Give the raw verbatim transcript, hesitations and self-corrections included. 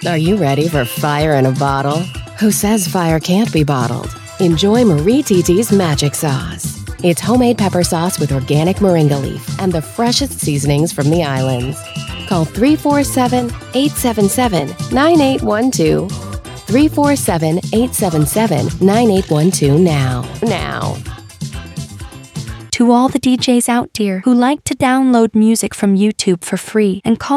Are you ready for fire in a bottle? Who says fire can't be bottled? Enjoy Marie Titi's Magic Sauce. It's homemade pepper sauce with organic moringa leaf and the freshest seasonings from the islands. Call three four seven, eight seven seven, nine eight one two. three four seven, eight seven seven, nine eight one two now. Now. To all the D Js out there who like to download music from YouTube for free and call